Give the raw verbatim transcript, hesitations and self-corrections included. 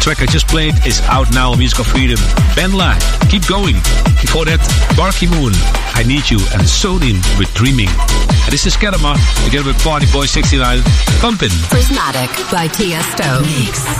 track I just played is out now on Musical Freedom. Benla, Keep Going. Before that, Barky Moon, I Need You, and Sodin with Dreaming. And this is Kedama, together with Party Boy sixty-nine, Pumpin'. Prismatic by Tiesto. Mix.